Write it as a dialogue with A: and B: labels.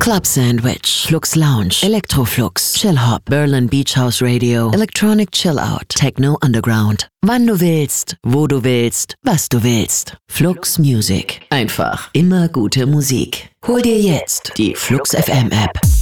A: Club Sandwich, Flux Lounge, Electroflux, Chill Hop, Berlin Beach House Radio, Electronic Chill Out, Techno Underground. Wann du willst, wo du willst, was du willst. Flux Music. Einfach immer gute Musik. Hol dir jetzt die Flux FM App.